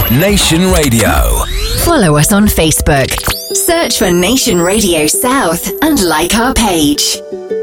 Nation Radio. Follow us on Facebook. Search for Nation Radio South and like our page.